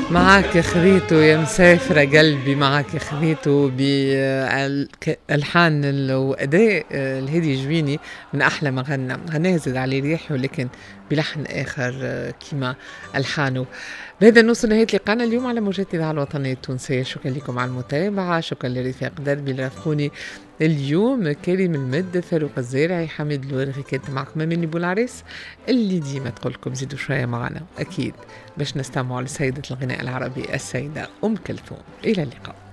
معاك خذيته يا مسافرة قلبي، معاك خذيته بألحان وأداء الهادي جويني. من أحلى ما غناه زاد عليه ريحه، ولكن بلحن آخر كيما ألحانه. بهذا نوصل نهاية لقاءنا اليوم على موجات الإذاعة الوطنية التونسية. شكرا لكم على المتابعة، شكرا لرفاق دربي اللي رافقوني اليوم، كريم المد، فاروق الزارعي، حميد الورغي، كانت معكم مني بولعريس اللي ديما تقول لكم زيدوا شوية معنا أكيد باش نستمعوا لسيدة الغناء العربي السيدة أم كلثوم. إلى اللقاء.